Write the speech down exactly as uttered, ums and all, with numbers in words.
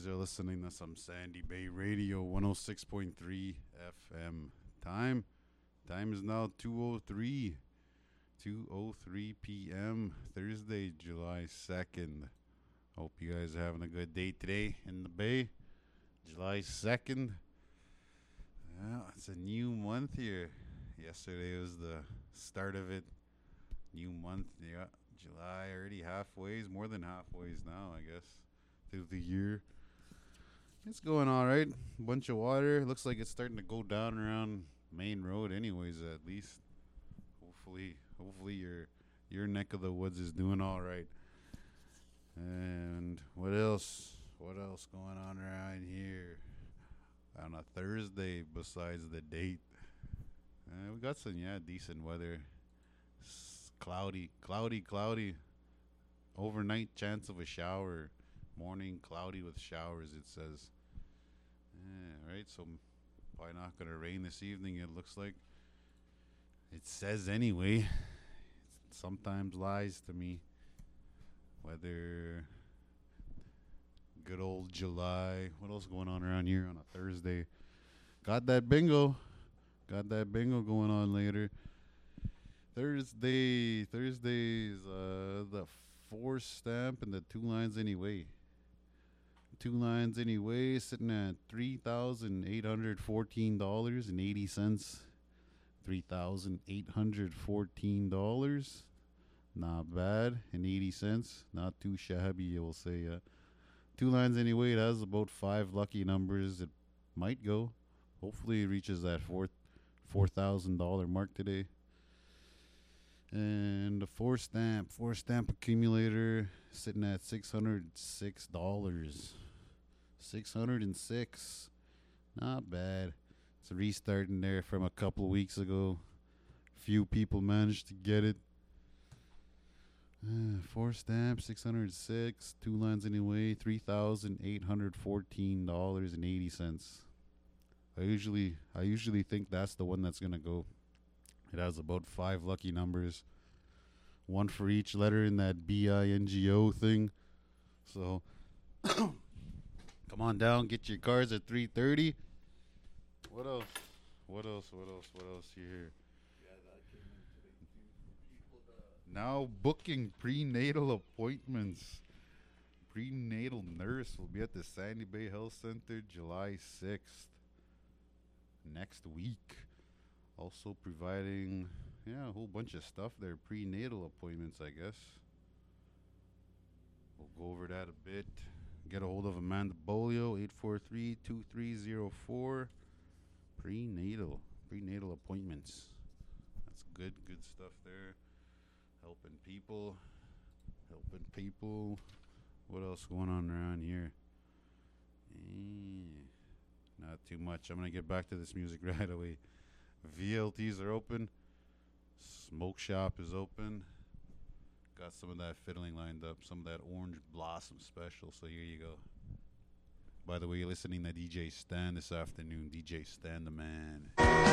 guys are listening to some Sandy Bay Radio one oh six point three F M. Time time is now two oh three two oh three p.m. Thursday, July second. Hope you guys are having a good day today in the Bay. July second. Yeah, it's a new month here. Yesterday was the start of it. New month, yeah. July already halfway, more than halfway now, I guess, through the year. It's going all right. Bunch of water. Looks like it's starting to go down around Main Road, anyways. At least, hopefully, hopefully your your neck of the woods is doing all right. And what else? What else going on around here on a Thursday besides the date? Uh, we got some yeah decent weather. Cloudy, cloudy, cloudy. Overnight chance of a shower. Morning cloudy with showers, it says. Yeah, right, so probably not going to rain this evening, it looks like. It says anyway. It sometimes lies to me. Weather. Good old July. What else going on around here on a Thursday? Got that bingo. Got that bingo going on later. Thursday, Thursday's uh, the four stamp and the two lines anyway. Two lines anyway, sitting at three thousand eight hundred fourteen dollars and eighty cents. Three thousand eight hundred fourteen dollars, not bad, and eighty cents. Not too shabby, you will say. Uh, two lines anyway. It has about five lucky numbers. It might go. Hopefully, it reaches that four four thousand dollar mark today. And the four stamp, four stamp accumulator sitting at six hundred six dollars. Six hundred and six, not bad. It's a restart in there from a couple of weeks ago. Few people managed to get it. Uh, four stamp, six hundred six, two lines anyway, three thousand eight hundred fourteen dollars and eighty cents. I usually, I usually think that's the one that's gonna go. It has about five lucky numbers, one for each letter in that B I N G O thing. So, come on down, get your cards at three thirty. What else? What else? What else? What else you hear? Yeah, that came in today too for people that. Now booking prenatal appointments. Prenatal nurse will be at the Sandy Bay Health Center July sixth. Next week. Also providing, yeah, a whole bunch of stuff there. Prenatal appointments, I guess. We'll go over that a bit. Get a hold of Amanda Bolio, eight four three, two three zero four. Prenatal. Prenatal appointments. That's good, good stuff there. Helping people. Helping people. What else going on around here? Eh, not too much. I'm going to get back to this music right away. V L Ts are open. Smoke shop is open. Got some of that fiddling lined up. Some of that orange blossom special. So here you go. By the way, you're listening to D J Stan this afternoon. D J Stan the man.